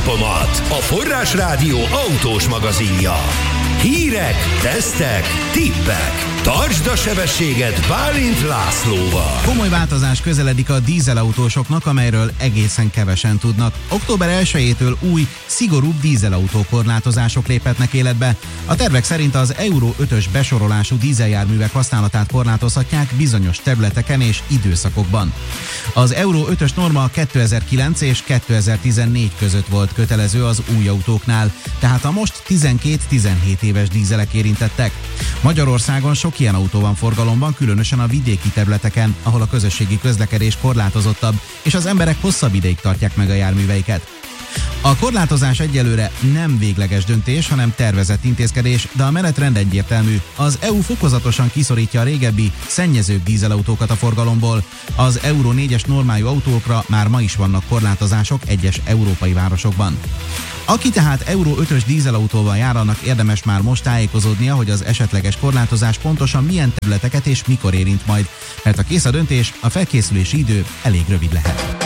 Tempomat, a Forrásrádió autós magazinja. Hírek, tesztek, tippek. Tartsd a sebességet Bálint Lászlóval. Komoly változás közeledik a dízelautósoknak, amelyről egészen kevesen tudnak. Október 1-től új, szigorúbb dízelautókorlátozások léphetnek életbe. A tervek szerint az Euro 5-ös besorolású dízeljárművek használatát korlátozhatják bizonyos területeken és időszakokban. Az Euro 5-ös norma 2009 és 2014 között volt kötelező az új autóknál, tehát a most 12-17 éves dízelek érintettek. Magyarországon sok ilyen autó van forgalomban, különösen a vidéki területeken, ahol a közösségi közlekedés korlátozottabb, és az emberek hosszabb ideig tartják meg a járműveiket. A korlátozás egyelőre nem végleges döntés, hanem tervezett intézkedés, de a menetrend egyértelmű. Az EU fokozatosan kiszorítja a régebbi, szennyezőbb dízelautókat a forgalomból. Az Euro 4-es normájú autókra már ma is vannak korlátozások egyes európai városokban. Aki tehát Euro 5-ös dízelautóval jár, annak érdemes már most tájékozódnia, hogy az esetleges korlátozás pontosan milyen területeket és mikor érint majd, mert ha kész a döntés, a felkészülési idő elég rövid lehet.